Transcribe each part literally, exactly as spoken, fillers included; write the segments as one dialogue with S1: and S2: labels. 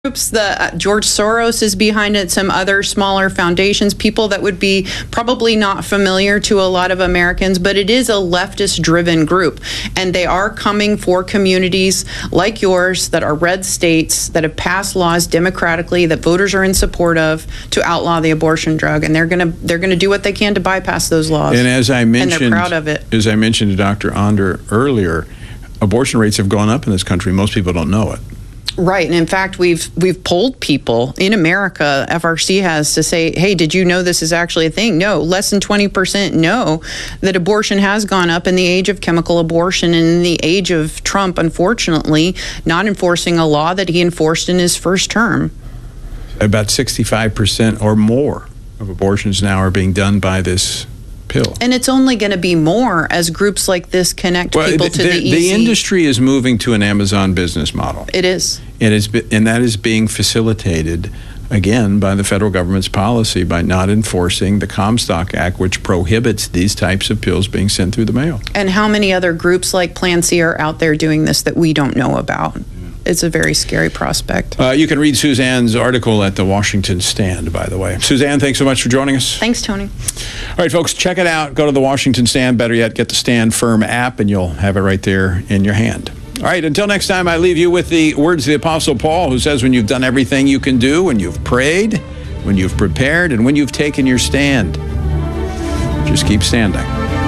S1: groups. The uh, George Soros is behind it, some other smaller foundations, people that would be probably not familiar to a lot of Americans, but it is a leftist-driven group, and they are coming for communities like yours that are red states that have passed laws democratically that voters are in support of to outlaw the abortion drug, and they're going to they're going to do what they can to bypass those laws.
S2: And as I mentioned,
S1: and they're proud of it.
S2: As I mentioned to Doctor Onder earlier, abortion rates have gone up in this country. Most people don't know it.
S1: Right, and in fact, we've we've polled people in America, F R C has, to say, hey, did you know this is actually a thing? No, less than twenty percent know that abortion has gone up in the age of chemical abortion and in the age of Trump, unfortunately, not enforcing a law that he enforced in his first term.
S2: About sixty-five percent or more of abortions now are being done by this pill.
S1: And it's only going to be more as groups like this connect
S2: well,
S1: people
S2: the,
S1: to the, the easy.
S2: The industry is moving to an Amazon business model.
S1: It is.
S2: And, it's, and that is being facilitated, again, by the federal government's policy by not enforcing the Comstock Act, which prohibits these types of pills being sent through the mail.
S1: And how many other groups like Plan C are out there doing this that we don't know about? It's a very scary prospect.
S2: Uh, you can read Suzanne's article at the Washington Stand, by the way. Suzanne, thanks so much for joining us.
S1: Thanks, Tony.
S2: All right, folks, check it out. Go to the Washington Stand. Better yet, get the Stand Firm app, and you'll have it right there in your hand. All right, until next time, I leave you with the words of the Apostle Paul, who says, when you've done everything you can do, when you've prayed, when you've prepared, and when you've taken your stand, just keep standing.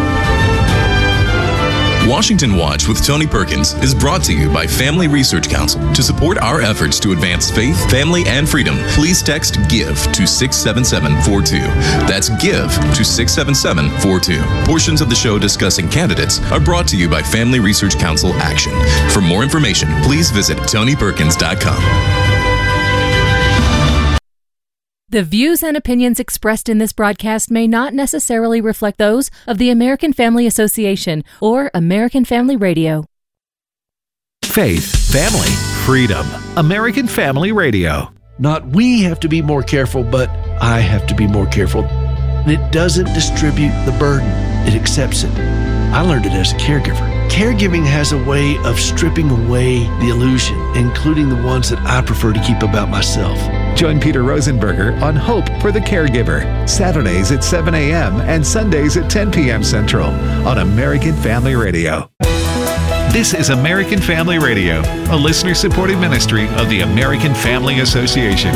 S3: Washington Watch with Tony Perkins is brought to you by Family Research Council. To support our efforts to advance faith, family, and freedom, please text GIVE to six seven seven four two. That's GIVE to six seven seven four two. Portions of the show discussing candidates are brought to you by Family Research Council Action. For more information, please visit tony perkins dot com.
S4: The views and opinions expressed in this broadcast may not necessarily reflect those of the American Family Association or American Family Radio.
S5: Faith, family, freedom. American Family Radio.
S6: Not we have to be more careful, but I have to be more careful. And it doesn't distribute the burden. It accepts it. I learned it as a caregiver. Caregiving has a way of stripping away the illusion, including the ones that I prefer to keep about myself.
S5: Join Peter Rosenberger on Hope for the Caregiver, Saturdays at seven a.m. and Sundays at ten p.m. Central on American Family Radio. This is American Family Radio, a listener-supported ministry of the American Family Association.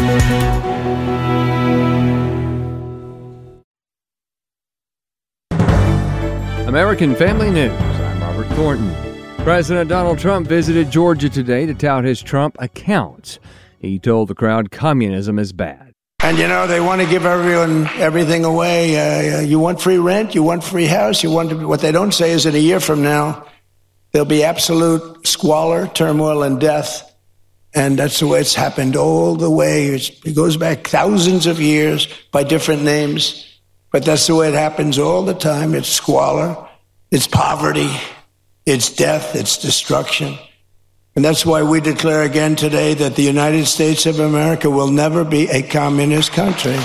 S7: American Family News. I'm Robert Thornton. President Donald Trump visited Georgia today to tout his Trump accounts. He told the crowd communism is bad.
S8: And, you know, they want to give everyone everything away. Uh, you want free rent? You want free house? You want to, what they don't say is that a year from now, there'll be absolute squalor, turmoil, and death. And that's the way it's happened all the way. It's, it goes back thousands of years by different names. But that's the way it happens all the time. It's squalor, it's poverty, it's death, it's destruction. And that's why we declare again today that the United States of America will never be a communist country.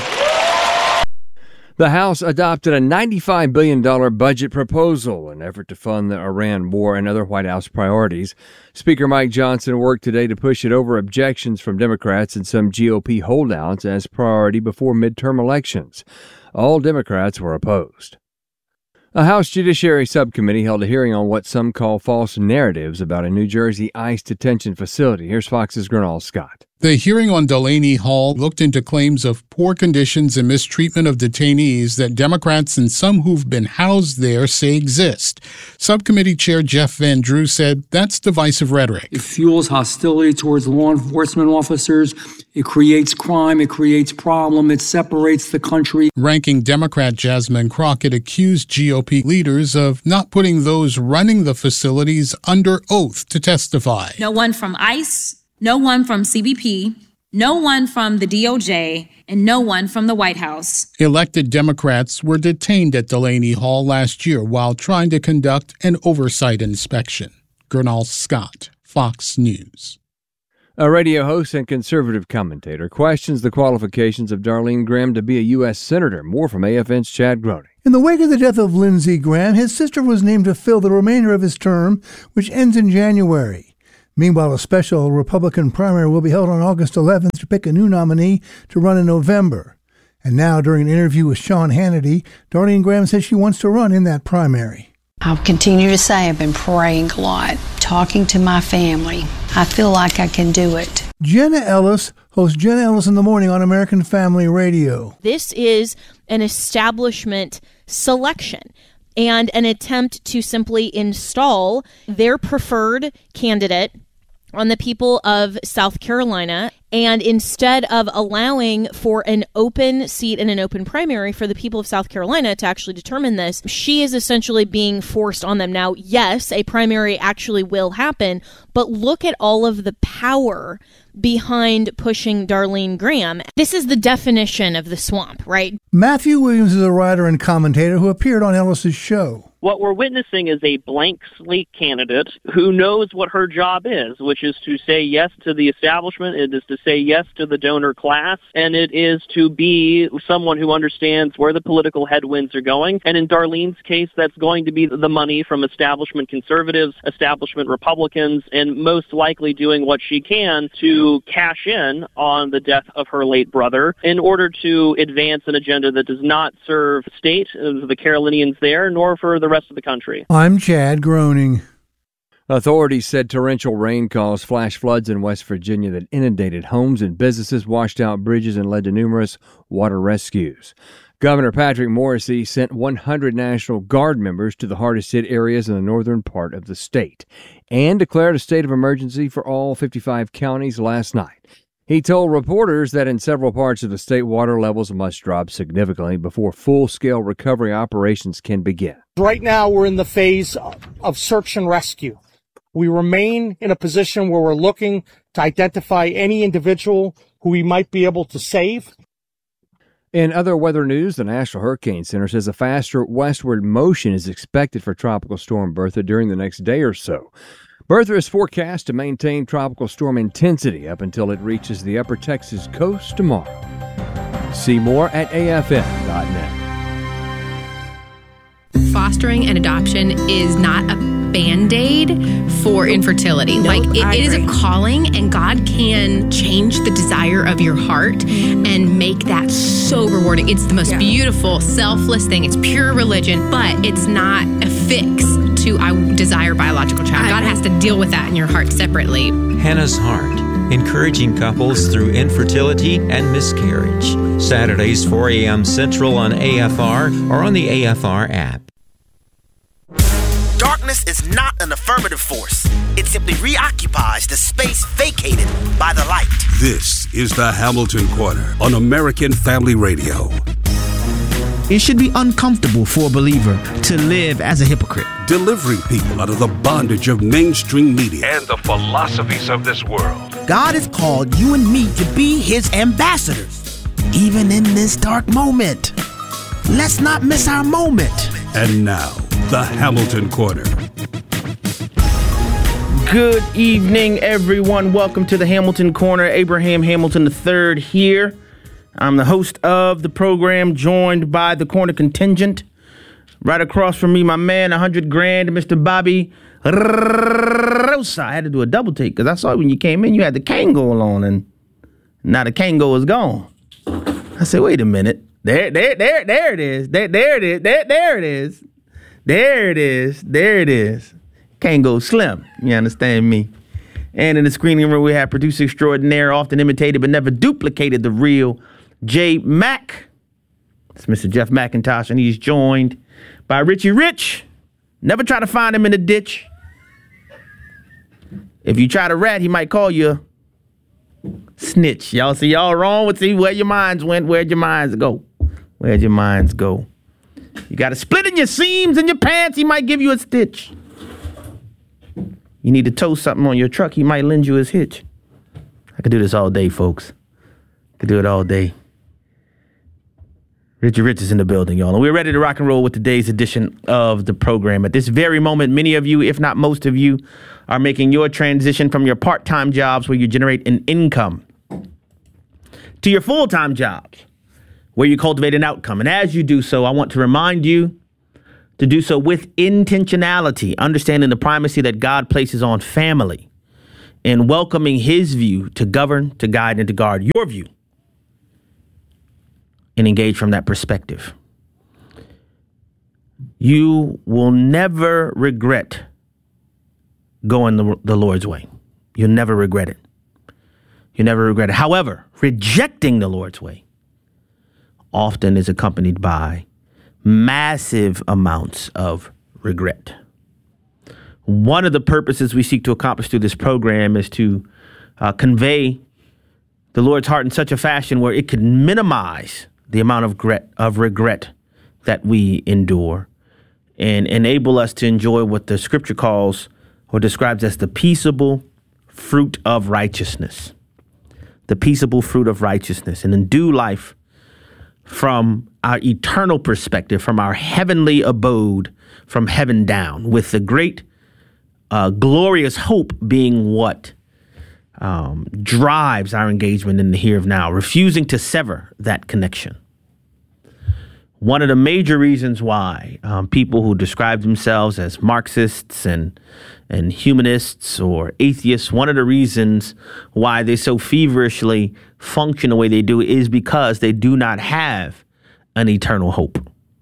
S7: The House adopted a ninety-five billion dollars budget proposal in an effort to fund the Iran war and other White House priorities. Speaker Mike Johnson worked today to push it over objections from Democrats and some G O P holdouts as priority before midterm elections. All Democrats were opposed. A House Judiciary Subcommittee held a hearing on what some call false narratives about a New Jersey ICE detention facility. Here's Fox's Gernal Scott.
S9: The hearing on Delaney Hall looked into claims of poor conditions and mistreatment of detainees that Democrats and some who've been housed there say exist. Subcommittee Chair Jeff Van Drew said that's divisive rhetoric.
S10: It fuels hostility towards law enforcement officers. It creates crime. It creates problem. It separates the country.
S9: Ranking Democrat Jasmine Crockett accused G O P leaders of not putting those running the facilities under oath to testify.
S11: No one from ICE, no one from C B P, no one from the D O J, and no one from the White House.
S9: Elected Democrats were detained at Delaney Hall last year while trying to conduct an oversight inspection. Gernal Scott, Fox News.
S7: A radio host and conservative commentator questions the qualifications of Darlene Graham to be a U S Senator. More from A F N's Chad Groening.
S12: In the wake of the death of Lindsey Graham, his sister was named to fill the remainder of his term, which ends in January. Meanwhile, a special Republican primary will be held on August eleventh to pick a new nominee to run in November. And now, during an interview with Sean Hannity, Darlene Graham says she wants to run in that primary.
S13: I'll continue to say I've been praying a lot, talking to my family. I feel like I can do it.
S12: Jenna Ellis hosts Jenna Ellis in the Morning on American Family Radio.
S14: This is an establishment selection and an attempt to simply install their preferred candidate on the people of South Carolina. And instead of allowing for an open seat and an open primary for the people of South Carolina to actually determine this, she is essentially being forced on them. Now, yes, a primary actually will happen, but look at all of the power behind pushing Darlene Graham. This is the definition of the swamp, right?
S12: Matthew Williams is a writer and commentator who appeared on Ellis's show.
S15: What we're witnessing is a blank slate candidate who knows what her job is, which is to say yes to the establishment, it is to say yes to the donor class, and it is to be someone who understands where the political headwinds are going. And in Darlene's case, that's going to be the money from establishment conservatives, establishment Republicans, and most likely doing what she can to cash in on the death of her late brother in order to advance an agenda that does not serve the state, the Carolinians there, nor for the rest of the country.
S12: I'm Chad Groening.
S7: Authorities said torrential rain caused flash floods in West Virginia that inundated homes and businesses, washed out bridges, and led to numerous water rescues. Governor Patrick Morrisey sent one hundred National Guard members to the hardest hit areas in the northern part of the state and declared a state of emergency for all fifty-five counties last night. He told reporters that in several parts of the state, water levels must drop significantly before full-scale recovery operations can begin.
S16: Right now, we're in the phase of search and rescue. We remain in a position where we're looking to identify any individual who we might be able to save.
S7: In other weather news, the National Hurricane Center says a faster westward motion is expected for Tropical Storm Bertha during the next day or so. Bertha is forecast to maintain tropical storm intensity up until it reaches the upper Texas coast tomorrow. See more at A F M dot net.
S17: Fostering and adoption is not a Band-Aid for infertility.
S18: Nope,
S17: like it,
S18: I
S17: it is a
S18: agree.
S17: calling, and God can change the desire of your heart and make that so rewarding. It's the most
S18: Yeah.
S17: beautiful, selfless thing. It's pure religion, but it's not a fix to I desire biological child. God has to deal with that in your heart separately.
S19: Hannah's Heart, encouraging couples through infertility and miscarriage. Saturdays, four a.m. Central on A F R or on the A F R app.
S20: Darkness is not an affirmative force. It simply reoccupies the space vacated by the light.
S21: This is the Hamilton Corner on American Family Radio.
S22: It should be uncomfortable for a believer to live as a hypocrite.
S21: Delivering people out of the bondage of mainstream media and the philosophies of this world.
S22: God has called you and me to be his ambassadors, even in this dark moment. Let's not miss our moment.
S21: And now, the Hamilton Corner.
S23: Good evening, everyone. Welcome to the Hamilton Corner. Abraham Hamilton the third here. I'm the host of the program, joined by the corner contingent. Right across from me, my man, one hundred grand, Mister Bobby Rosa. I had to do a double take because I saw when you came in, you had the Kangol on, and now the Kangol is gone. I said, wait a minute. There, there, there, there it is. There, there it is. There, there it is. There it is. There it is. Kangol Slim. You understand me? And in the screening room, we have producer extraordinaire, often imitated but never duplicated, the real J Mac. It's Mister Jeff McIntosh, and he's joined by Richie Rich. Never try to find him in the ditch. If you try to rat, he might call you snitch. Y'all see y'all wrong with see where your minds went, where'd your minds go? Where'd your minds go? You got a split in your seams in your pants, he might give you a stitch. You need to tow something on your truck, he might lend you his hitch. I could do this all day, folks. I could do it all day. Richie Rich is in the building, y'all. And we're ready to rock and roll with today's edition of the program. At this very moment, many of you, if not most of you, are making your transition from your part-time jobs where you generate an income to your full-time jobs where you cultivate an outcome. And as you do so, I want to remind you to do so with intentionality, understanding the primacy that God places on family. in welcoming his view to govern, to guide, and to guard your view, and engage from that perspective. You will never regret going the, the Lord's way. You'll never regret it. You never regret it. However, rejecting the Lord's way often is accompanied by massive amounts of regret. One of the purposes we seek to accomplish through this program is to uh, convey the Lord's heart in such a fashion where it could minimize the amount of regret, of regret that we endure and enable us to enjoy what the scripture calls or describes as the peaceable fruit of righteousness. The peaceable fruit of righteousness, and endue life from our eternal perspective, from our heavenly abode, from heaven down, with the great uh, glorious hope being what um, drives our engagement in the here of now, refusing to sever that connection. One of the major reasons why um, people who describe themselves as Marxists and and humanists or atheists, one of the reasons why they so feverishly function the way they do is because they do not have an eternal hope.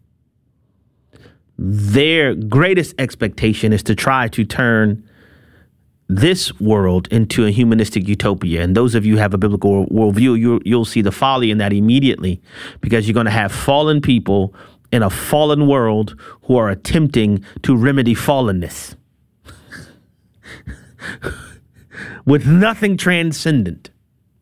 S23: Their greatest expectation is to try to turn this world into a humanistic utopia. And those of you who have a biblical worldview, you, you'll see the folly in that immediately, because you're going to have fallen people in a fallen world who are attempting to remedy fallenness with nothing transcendent.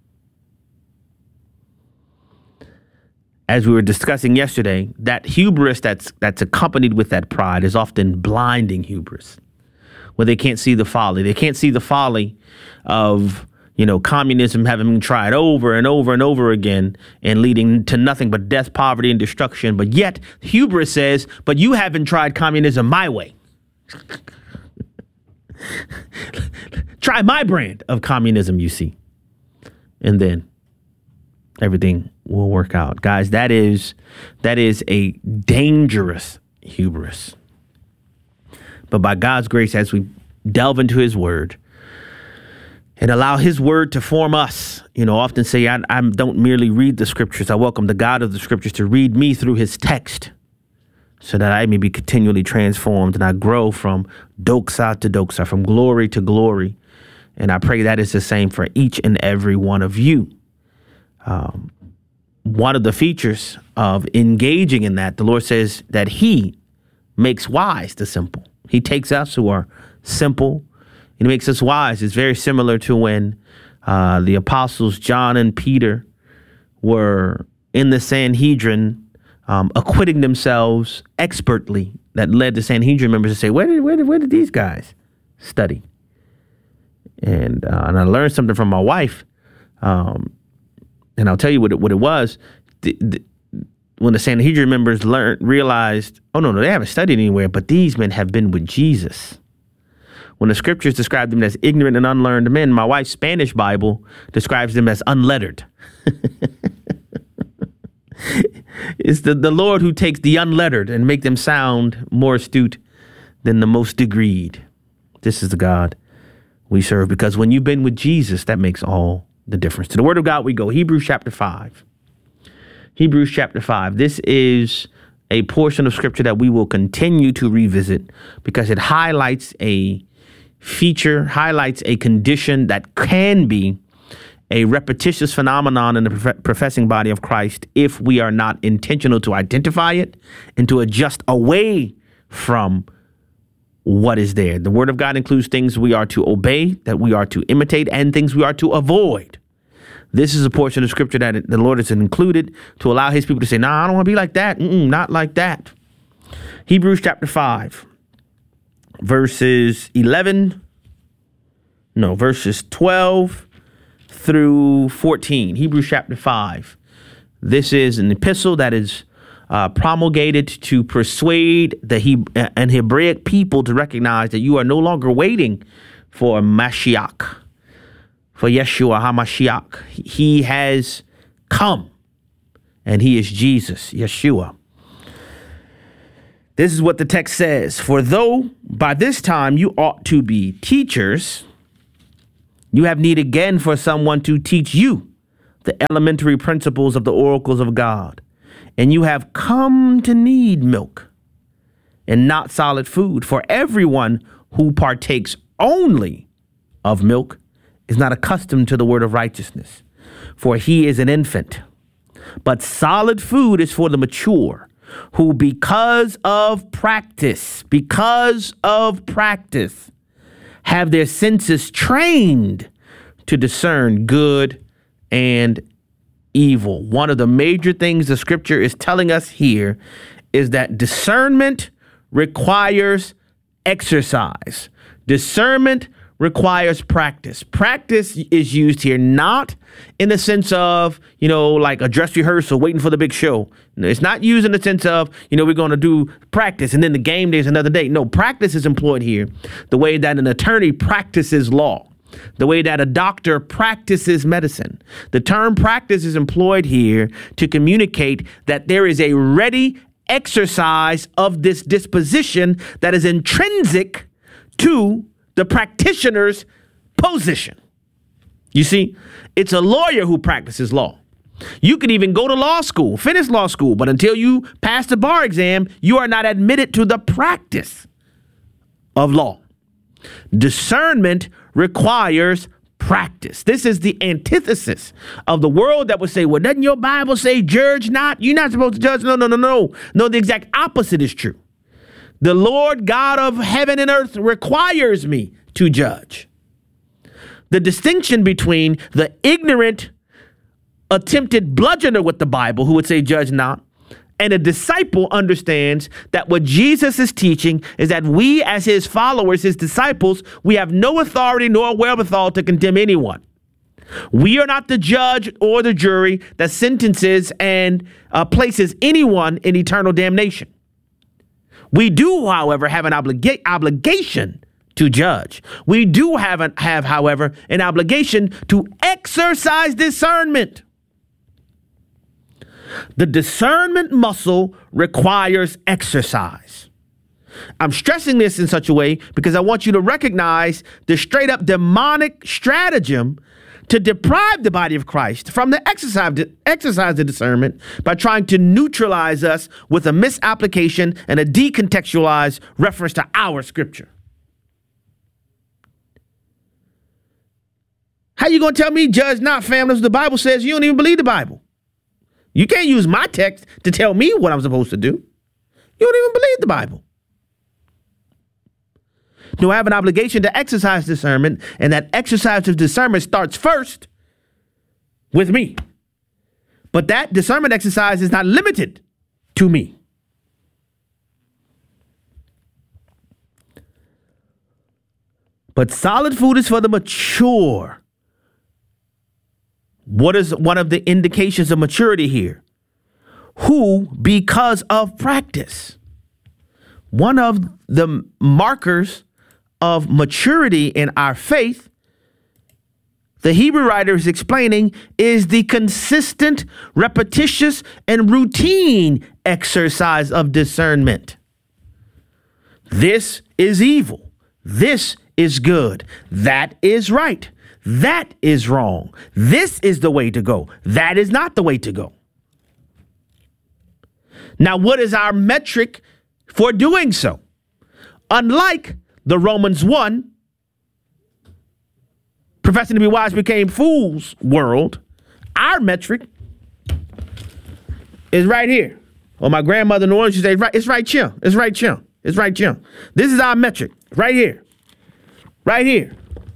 S23: As we were discussing yesterday, that hubris that's that's accompanied with that pride is often blinding hubris, where they can't see the folly. They can't see the folly of, you know, communism having been tried over and over and over again and leading to nothing but death, poverty, and destruction. But yet hubris says, but you haven't tried communism my way. Try my brand of communism, you see. And then everything will work out. Guys, that is that is a dangerous hubris. But by God's grace, as we delve into his word and allow his word to form us, you know, often say, I, I don't merely read the scriptures. I welcome the God of the scriptures to read me through his text, so that I may be continually transformed and I grow from doxa to doxa, from glory to glory. And I pray that is the same for each and every one of you. Um, one of the features of engaging in that, the Lord says that he makes wise the simple. He takes us who are simple and he makes us wise. It's very similar to when uh, the apostles John and Peter were in the Sanhedrin, Um, acquitting themselves expertly, that led the Sanhedrin members to say, where did, where did, where did these guys study? And, uh, and I learned something from my wife. Um, and I'll tell you what it, what it was. The, the, when the Sanhedrin members learned, realized, oh, no, no, they haven't studied anywhere, but these men have been with Jesus. When the scriptures describe them as ignorant and unlearned men, my wife's Spanish Bible describes them as unlettered. It's the, the Lord who takes the unlettered and make them sound more astute than the most degreed. This is the God we serve, because when you've been with Jesus, that makes all the difference. To the word of God we go. Hebrews chapter five. Hebrews chapter five. This is a portion of scripture that we will continue to revisit because it highlights a feature, highlights a condition that can be a repetitious phenomenon in the prof- professing body of Christ if we are not intentional to identify it and to adjust away from what is there. The word of God includes things we are to obey, that we are to imitate, and things we are to avoid. This is a portion of scripture that the Lord has included to allow his people to say, nah, I don't want to be like that. Mm-mm, not like that. Hebrews chapter five, verses eleven, no, verses twelve through fourteen. Hebrews chapter five. This is an epistle that is uh, promulgated to persuade the he- an Hebraic people to recognize that you are no longer waiting for Mashiach, for Yeshua HaMashiach. He has come, and he is Jesus, Yeshua. This is what the text says. For though by this time you ought to be teachers, You have need again for someone to teach you the elementary principles of the oracles of God. And you have come to need milk and not solid food. For everyone who partakes only of milk is not accustomed to the word of righteousness, for he is an infant. But solid food is for the mature, who because of practice, because of practice, have their senses trained to discern good and evil. One of the major things the scripture is telling us here is that discernment requires exercise. Discernment requires practice. Practice is used here not in the sense of, you know, like a dress rehearsal, waiting for the big show. It's not used in the sense of, you know, we're going to do practice and then the game day is another day. No, practice is employed here the way that an attorney practices law, the way that a doctor practices medicine. The term practice is employed here to communicate that there is a ready exercise of this disposition that is intrinsic to the practitioner's position. You see, it's a lawyer who practices law. You could even go to law school, finish law school, but until you pass the bar exam, you are not admitted to the practice of law. Discernment requires practice. This is the antithesis of the world that would say, well, doesn't your Bible say judge not? You're not supposed to judge. No, no, no, no. No, the exact opposite is true. The Lord God of heaven and earth requires me to judge. The distinction between the ignorant, attempted bludgeoner with the Bible, who would say judge not, and a disciple understands that what Jesus is teaching is that we as his followers, his disciples, we have no authority nor wherewithal to condemn anyone. We are not the judge or the jury that sentences and uh, places anyone in eternal damnation. We do, however, have an obliga- obligation to judge. We do have, an, have, however, an obligation to exercise discernment. The discernment muscle requires exercise. I'm stressing this in such a way because I want you to recognize the straight up demonic stratagem to deprive the body of Christ from the exercise, exercise of discernment by trying to neutralize us with a misapplication and a decontextualized reference to our scripture. How you going to tell me judge not, family? The Bible says you don't even believe the Bible. You can't use my text to tell me what I'm supposed to do. You don't even believe the Bible. No, I have an obligation to exercise discernment, and that exercise of discernment starts first with me. But that discernment exercise is not limited to me. But solid food is for the mature. What is one of the indications of maturity here? Who, because of practice, one of the markers of maturity in our faith, the Hebrew writer is explaining, is the consistent, repetitious, and routine exercise of discernment. This is evil. This is good. That is right. That is wrong. This is the way to go. That is not the way to go. Now, what is our metric for doing so? Unlike the Romans one, professing to be wise became fools world, our metric is right here. Well, my grandmother in New Orleans, she said, right, it's right here. It's right here. It's right here. This is our metric right here. Right here.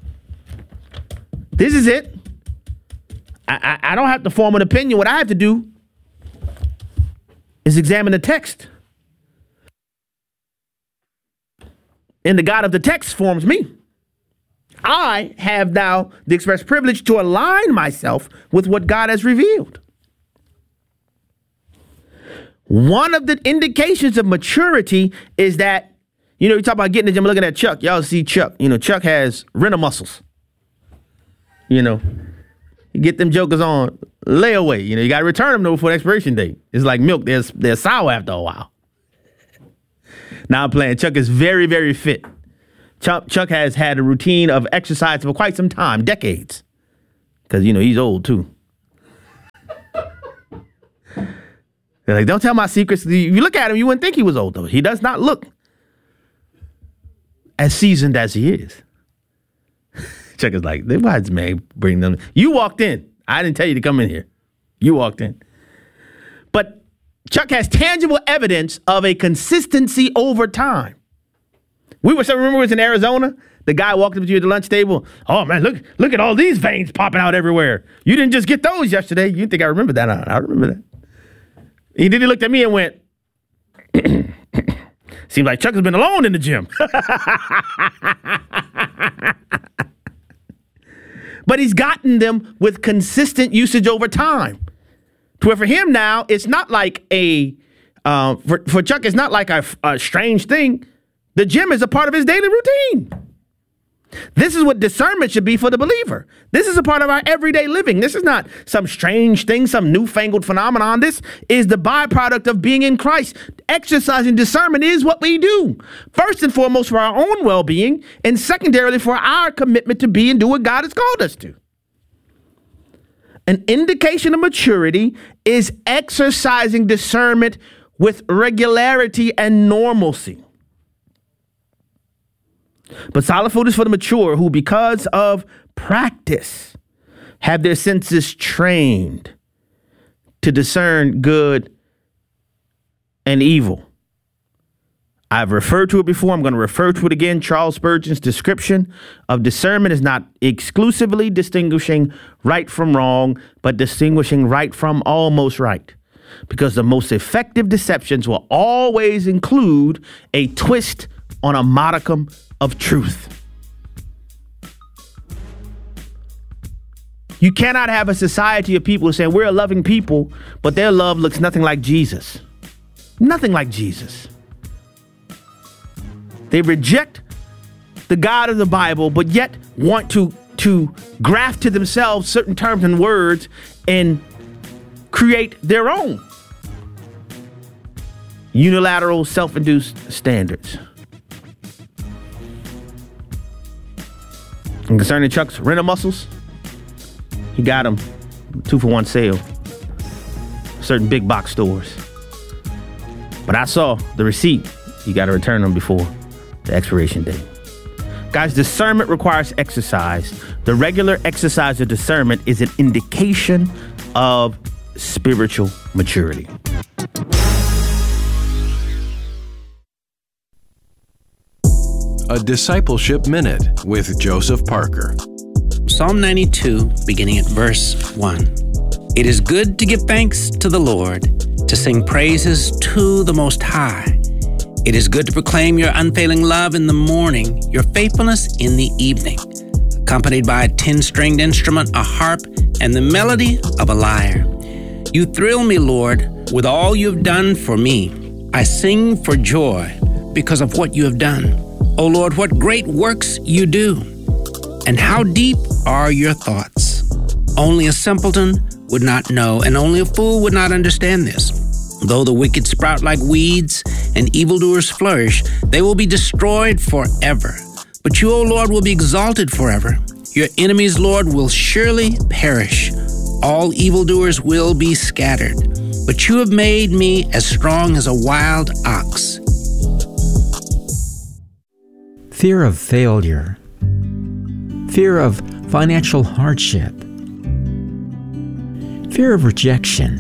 S23: This is it. I, I, I don't have to form an opinion. What I have to do is examine the text. And the God of the text forms me. I have now the express privilege to align myself with what God has revealed. One of the indications of maturity is that, you know, you talk about getting the gym, looking at Chuck. Y'all see Chuck. You know, Chuck has rental muscles. You know, you get them jokers on layaway. You know, you got to return them though before the expiration date. It's like milk. They're, they're sour after a while. Now I'm playing. Chuck is very, very fit. Chuck, Chuck has had a routine of exercise for quite some time, decades. Because, you know, he's old, too. They're like, don't tell my secrets. If you look at him, you wouldn't think he was old, though. He does not look as seasoned as he is. Chuck is like, why is man bring them? You walked in. I didn't tell you to come in here. You walked in. But Chuck has tangible evidence of a consistency over time. We were, so remember, we was in Arizona. The guy walked up to you at the lunch table. Oh man, look, look at all these veins popping out everywhere. You didn't just get those yesterday. You think I remember that? I, I remember that. He did. He looked at me and went, seems like Chuck has been alone in the gym. But he's gotten them with consistent usage over time. To where for him now, it's not like a, uh, for, for Chuck, it's not like a, a strange thing. The gym is a part of his daily routine. This is what discernment should be for the believer. This is a part of our everyday living. This is not some strange thing, some newfangled phenomenon. This is the byproduct of being in Christ. Exercising discernment is what we do. First and foremost for our own well-being, and secondarily for our commitment to be and do what God has called us to. An indication of maturity is exercising discernment with regularity and normalcy. But solid food is for the mature who, because of practice, have their senses trained to discern good and evil. I've referred to it before. I'm going to refer to it again. Charles Spurgeon's description of discernment is not exclusively distinguishing right from wrong, but distinguishing right from almost right. Because the most effective deceptions will always include a twist on a modicum of truth. You cannot have a society of people saying we're a loving people, but their love looks nothing like Jesus. Nothing like Jesus. They reject the God of the Bible, but yet want to, to graft to themselves certain terms and words and create their own unilateral, self-induced standards. And concerning Chuck's rental muscles, he got them two for one sale. Certain big box stores. But I saw the receipt. You got to return them before the expiration date. Guys, discernment requires exercise. The regular exercise of discernment is an indication of spiritual maturity.
S1: A Discipleship Minute with Joseph Parker.
S2: Psalm ninety-two, beginning at verse one. It is good to give thanks to the Lord, to sing praises to the Most High. It is good to proclaim your unfailing love in the morning, your faithfulness in the evening, accompanied by a ten-stringed instrument, a harp, and the melody of a lyre. You thrill me, Lord, with all you have done for me. I sing for joy because of what you have done. O Lord, what great works you do, and how deep are your thoughts. Only a simpleton would not know, and only a fool would not understand this. Though the wicked sprout like weeds and evildoers flourish, they will be destroyed forever. But you, O Lord, will be exalted forever. Your enemies, Lord, will surely perish. All evildoers will be scattered. But you have made me as strong as a wild ox.
S18: Fear of failure, fear of financial hardship, fear of rejection,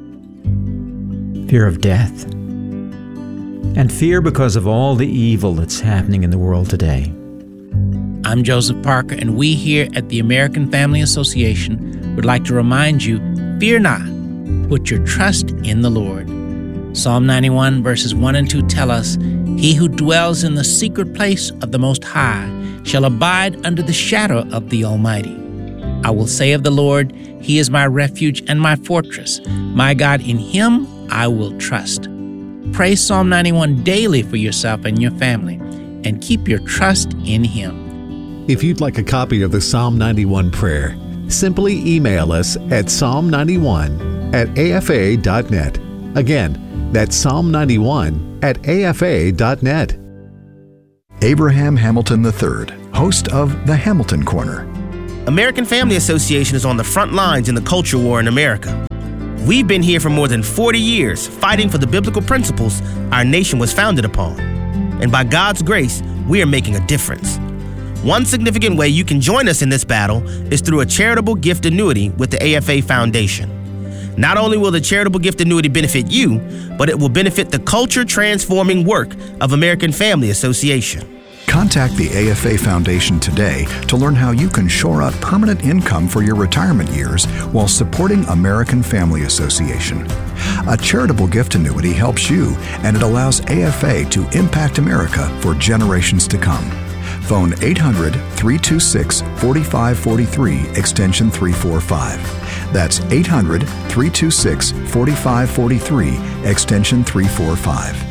S18: fear of death, and fear because of all the evil that's happening in the world today.
S2: I'm Joseph Parker, and we here at the American Family Association would like to remind you, fear not, put your trust in the Lord. Psalm ninety-one verses one and two tell us, he who dwells in the secret place of the Most High shall abide under the shadow of the Almighty. I will say of the Lord, he is my refuge and my fortress. My God, in him I will trust. Pray Psalm ninety-one daily for yourself and your family, and keep your trust in him.
S5: If you'd like a copy of the Psalm ninety-one prayer, simply email us at psalm ninety-one at a f a dot net. Again, that's Psalm ninety-one at a f a dot net.
S3: Abraham Hamilton the third, host of The Hamilton Corner.
S20: American Family Association is on the front lines in the culture war in America. We've been here for more than forty years, fighting for the biblical principles our nation was founded upon. And by God's grace, we are making a difference. One significant way you can join us in this battle is through a charitable gift annuity with the A F A Foundation. Not only will the charitable gift annuity benefit you, but it will benefit the culture-transforming work of American Family Association.
S3: Contact the A F A Foundation today to learn how you can shore up permanent income for your retirement years while supporting American Family Association. A charitable gift annuity helps you, and it allows A F A to impact America for generations to come. Phone eight hundred, three two six, four five four three, extension three forty-five. That's eight hundred, three two six, four five four three, extension three forty-five.